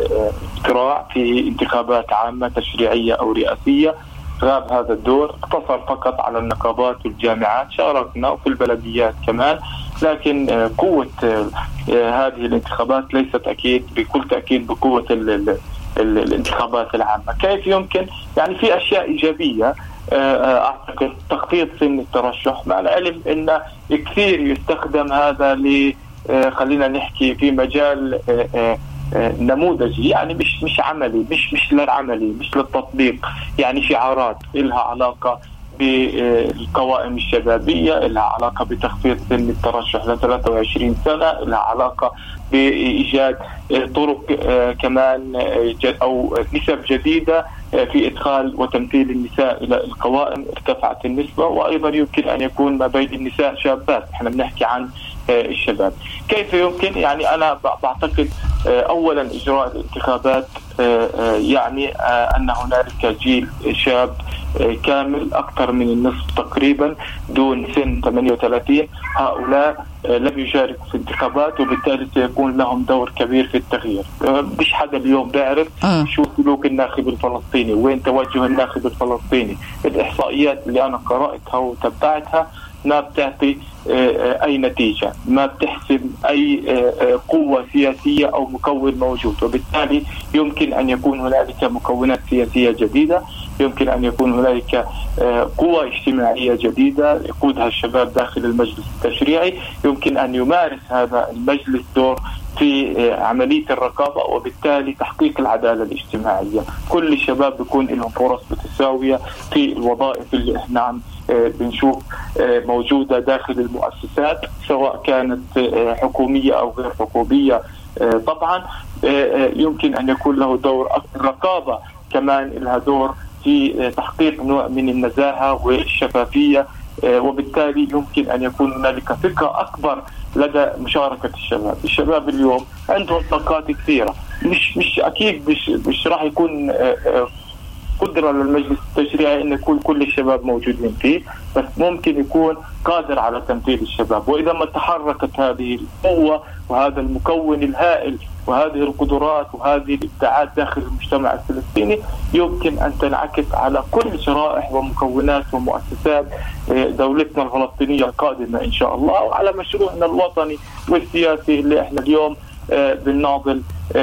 الاقتراع في انتخابات عامة تشريعية أو رئاسية. غاب هذا الدور، اقتصر فقط على النقابات والجامعات. شاركنا وفي البلديات كمان، لكن قوة هذه الانتخابات ليست أكيد بكل تأكيد بقوة الانتخابات العامة. كيف يمكن؟ يعني في أشياء إيجابية. أعتقد تخفيض سن الترشح، مع العلم أن كثير يستخدم هذا خلينا نحكي في مجال نموذجي، يعني مش عملي، مش للعملي، مش للتطبيق. يعني شعارات لها علاقة بالقوائم الشبابية، لها علاقة بتخفيض سن الترشح ل 23 سنة، لها علاقة بإيجاد طرق كمان أو نسب جديدة في إدخال وتمثيل النساء إلى القوائم. ارتفعت النسبة، وأيضا يمكن أن يكون ما بين النساء شابات. احنا بنحكي عن الشباب. كيف يمكن؟ يعني أنا بعتقد أولا إجراء الانتخابات يعني أن هنالك جيل شاب كامل أكثر من النصف تقريبا دون سن 38. هؤلاء لم يشاركوا في الانتخابات، وبالتالي سيكون لهم دور كبير في التغيير. مش حدا اليوم بيعرف شو سلوك الناخب الفلسطيني، وين توجه الناخب الفلسطيني. الإحصائيات اللي أنا قرأتها وتبعتها ما بتعطي أي نتيجة، ما بتحسب أي قوة سياسية أو مكون موجود. وبالتالي يمكن أن يكون هنالك مكونات سياسية جديدة، يمكن أن يكون هنالك قوة اجتماعية جديدة يقودها الشباب داخل المجلس التشريعي. يمكن أن يمارس هذا المجلس دور في عملية الرقابة، وبالتالي تحقيق العدالة الاجتماعية. كل الشباب بيكون لهم فرص متساوية في الوظائف اللي احنا عم بنشوف موجودة داخل المؤسسات، سواء كانت حكومية أو غير حكومية. طبعا يمكن أن يكون له دور. الرقابة كمان لها دور في تحقيق نوع من النزاهة والشفافية، وبالتالي يمكن أن يكون هنالك ثقة أكبر لدى مشاركة الشباب. الشباب اليوم عندهم طاقات كثيرة، مش أكيد مش راح يكون قدرة للمجلس التشريعي أن يكون كل الشباب موجودين فيه، بس ممكن يكون قادر على تمثيل الشباب. وإذا ما تحركت هذه القوة وهذا المكون الهائل وهذه القدرات وهذه الإبداعات داخل المجتمع الفلسطيني، يمكن أن تنعكس على كل شرائح ومكونات ومؤسسات دولتنا الفلسطينية القادمة إن شاء الله، وعلى مشروعنا الوطني والسياسي اللي إحنا اليوم بنناضل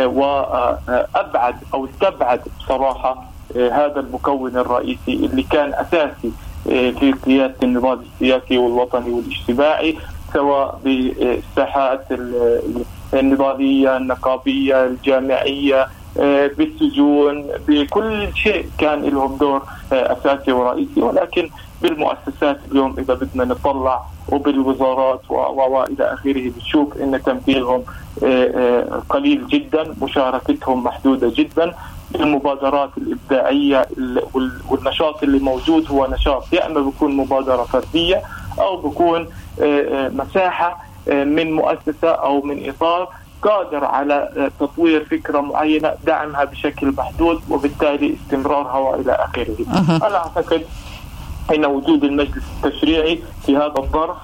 وأبعد أو استبعد بصراحة هذا المكون الرئيسي اللي كان أساسي في قيادة النضال السياسي والوطني والاجتماعي، سواء بالساحات النضالية، النقابية، الجامعية، بالسجون، بكل شيء كان لهم دور أساسي ورئيسي. ولكن بالمؤسسات اليوم إذا بدنا نطلع وبالوزارات وإلى آخره بتشوف إن تمثيلهم قليل جدا، مشاركتهم محدودة جدا. المبادرات الإبداعية والنشاط اللي موجود هو نشاط يا إما بيكون مبادرة فردية أو بيكون مساحة من مؤسسة أو من إطار قادر على تطوير فكرة معينة، دعمها بشكل محدود، وبالتالي استمرارها وإلى آخره. أنا أعتقد أن وجود المجلس التشريعي في هذا الظرف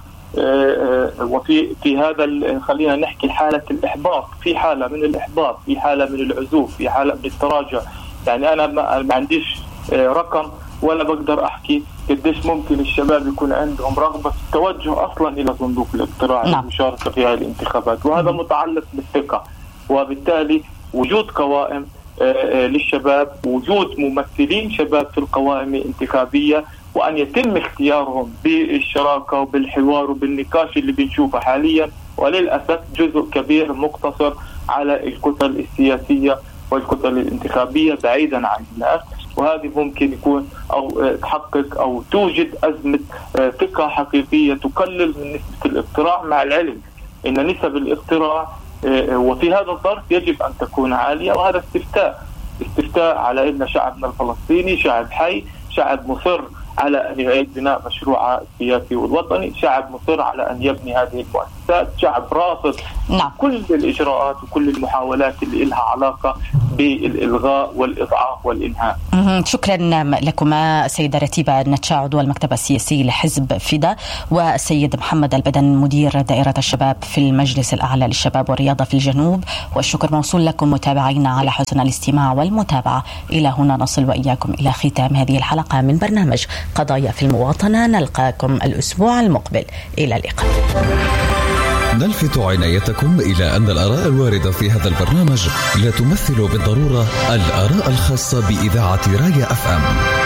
وفي هذا خلينا نحكي حالة الإحباط، في حالة من الإحباط، في حالة من العزوف، في حالة من التراجع. يعني أنا ما عنديش رقم ولا بقدر أحكي قديش ممكن الشباب يكون عندهم رغبة في التوجه أصلا إلى صندوق الاقتراع والمشاركة في هذه الانتخابات، وهذا متعلق بالثقة. وبالتالي وجود قوائم للشباب، وجود ممثلين شباب في القوائم الانتخابية، وأن يتم اختيارهم بالشراكة وبالحوار وبالنقاش اللي بنشوفه حاليا. وللأسف جزء كبير مقتصر على الكتل السياسية والكتل الانتخابية بعيدا عن الناس، وهذه ممكن يكون أو تحقق أو توجد أزمة ثقة حقيقية تقلل من نسبة الاقتراع، مع العلم أن نسب الاقتراع وفي هذا الظرف يجب أن تكون عالية. وهذا استفتاء على أن شعبنا الفلسطيني شعب حي، شعب مصر على أن يعيد بناء مشروعه السياسي والوطني، شعب مصر على أن يبني هذه المؤسسات، شعب رافض كل الإجراءات وكل المحاولات اللي لها علاقة بالإلغاء والإضعاف والإنهاء. شكرا لكما سيدة رتيبة النتشا عضو المكتب السياسي لحزب فدا، والسيد محمد البدن مدير دائرة الشباب في المجلس الأعلى للشباب والرياضة في الجنوب. والشكر موصول لكم متابعينا على حسن الاستماع والمتابعة. إلى هنا نصل وإياكم إلى ختام هذه الحلقة من برنامج قضايا في المواطنة. نلقاكم الأسبوع المقبل. إلى اللقاء. نلفت عنايتكم إلى أن الآراء الواردة في هذا البرنامج لا تمثل بالضرورة الآراء الخاصة بإذاعة راية FM.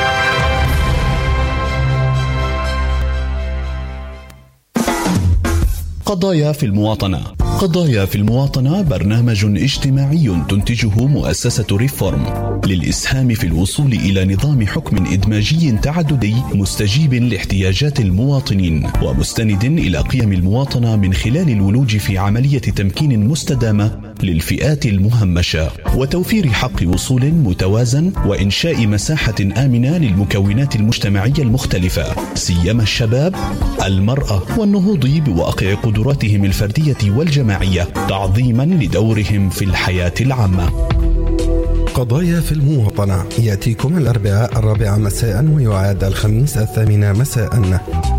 قضايا في المواطنة. قضايا في المواطنة برنامج اجتماعي تنتجه مؤسسة ريفورم للإسهام في الوصول إلى نظام حكم إدماجي تعددي مستجيب لاحتياجات المواطنين ومستند إلى قيم المواطنة من خلال الولوج في عملية تمكين مستدامة للفئات المهمشة وتوفير حق وصول متوازن وإنشاء مساحة آمنة للمكونات المجتمعية المختلفة سيما الشباب، المرأة، والنهوض بواقع قدراتهم الفردية والجماعية تعظيما لدورهم في الحياة العامة. قضايا في المواطنة يأتيكم الأربعاء 4 مساء ويعاد الخميس 8 مساء.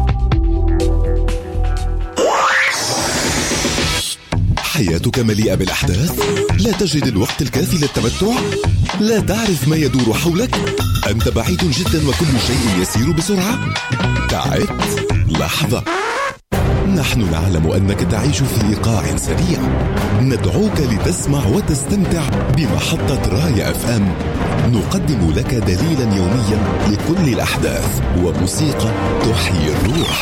حياتك مليئة بالأحداث؟ لا تجد الوقت الكافي للتمتع؟ لا تعرف ما يدور حولك؟ أنت بعيد جدا وكل شيء يسير بسرعة؟ تعبت؟ لحظة، نحن نعلم أنك تعيش في إيقاع سريع. ندعوك لتسمع وتستمتع بمحطة راية FM. نقدم لك دليلا يوميا لكل الأحداث وموسيقى تحيي الروح.